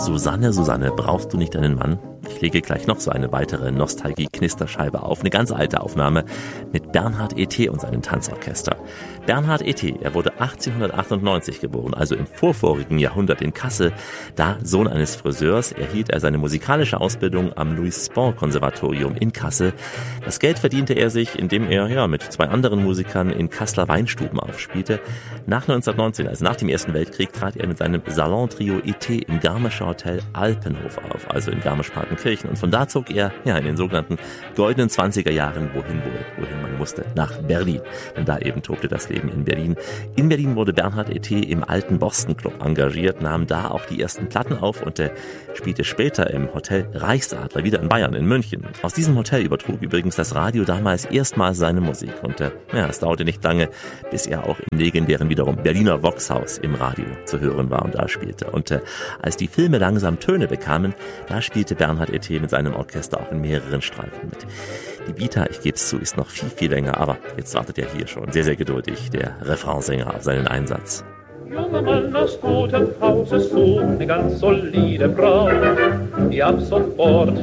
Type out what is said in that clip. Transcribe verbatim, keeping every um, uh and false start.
Susanne, Susanne, brauchst du nicht einen Mann? Ich lege gleich noch so eine weitere Nostalgie-Knisterscheibe auf. Eine ganz alte Aufnahme mit Bernhard E T und seinem Tanzorchester. Bernhard E T, er wurde achtzehnhundertachtundneunzig geboren, also im vorvorigen Jahrhundert in Kassel. Da, Sohn eines Friseurs, erhielt er seine musikalische Ausbildung am Louis-Spohr-Konservatorium in Kassel. Das Geld verdiente er sich, indem er ja mit zwei anderen Musikern in Kasseler Weinstuben aufspielte. Nach neunzehnhundertneunzehn, also nach dem Ersten Weltkrieg, trat er mit seinem Salon-Trio E T im Garmischer Hotel Alpenhof auf, also in Garmisch-Partenkirchen. Und von da zog er ja in den sogenannten goldenen zwanziger Jahren wohin wohl, wohin man musste, nach Berlin. Denn da eben tobte das Leben in Berlin. In Berlin wurde Bernhard E T im alten Boston Club engagiert, nahm da auch die ersten Platten auf und äh, spielte später im Hotel Reichsadler, wieder in Bayern, in München. Aus diesem Hotel übertrug übrigens das Radio damals erstmals seine Musik. Und äh, ja, es dauerte nicht lange, bis er auch im legendären wiederum Berliner Voxhaus im Radio zu hören war und da spielte. Und äh, als die Filme langsam Töne bekamen, da spielte Bernhard E T mit seinem Orchester auch in mehreren Streifen mit. Die Vita, ich gebe es zu, ist noch viel, viel länger, aber jetzt wartet er hier schon sehr, sehr geduldig, der Refrainsänger, auf seinen Einsatz. Junger Mann aus gutem Hause, so eine ganz solide Frau, die ab sofort